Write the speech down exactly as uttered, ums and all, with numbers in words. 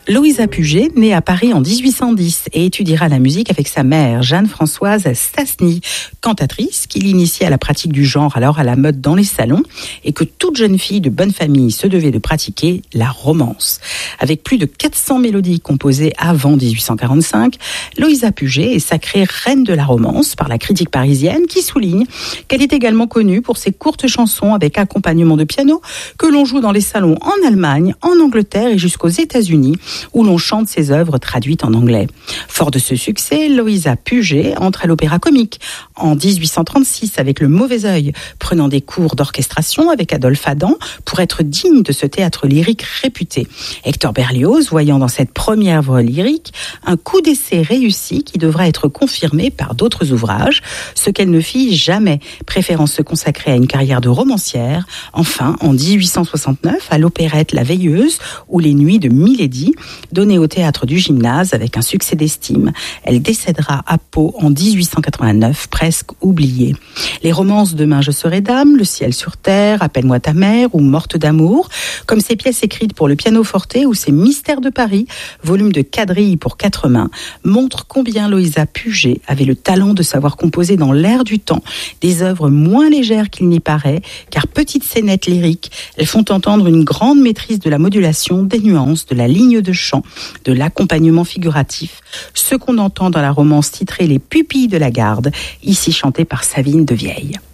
Louisa Puget naît à Paris en dix-huit cent dix et étudiera la musique avec sa mère, Jeanne-Françoise Stasny, cantatrice qui l'initie à la pratique du genre alors à la mode dans les salons et que toute jeune fille de bonne famille se devait de pratiquer, la romance. Avec plus de quatre cents mélodies composées avant dix-huit cent quarante-cinq, Louisa Puget est sacrée reine de la romance par la critique parisienne qui souligne qu'elle est également connue pour ses courtes chansons avec accompagnement de piano que l'on joue dans les salons en Allemagne, en Angleterre et jusqu'aux États-Unis, où l'on chante ses œuvres traduites en anglais. Fort de ce succès, Louisa Puget entre à l'Opéra Comique en dix-huit cent trente-six avec Le Mauvais Œil, prenant des cours d'orchestration avec Adolphe Adam pour être digne de ce théâtre lyrique réputé. Hector Berlioz, voyant dans cette première œuvre lyrique un coup d'essai réussi qui devra être confirmé par d'autres ouvrages, ce qu'elle ne fit jamais, préférant se consacrer à une carrière de romancière. Enfin, en dix-huit cent soixante-neuf, à l'opérette La Veilleuse ou Les Nuits de Milady, donnée au théâtre du Gymnase avec un succès d'estime. Elle décédera à Pau en dix-huit cent quatre-vingt-neuf, presque oubliée. Les romances Demain je serai dame, Le ciel sur terre, Appelle-moi ta mère ou Morte d'amour, comme ces pièces écrites pour le pianoforte ou ces Mystères de Paris, volume de quadrilles pour quatre mains, montrent combien Louisa Puget avait le talent de savoir composer dans l'air du temps des œuvres moins légères qu'il n'y paraît, car petites scénettes lyriques, elles font entendre une grande maîtrise de la modulation, des nuances, de la ligne de chant, de l'accompagnement figuratif, ce qu'on entend dans la romance titrée Les Pupilles de la Garde, ici chantée par Savine de Vieille.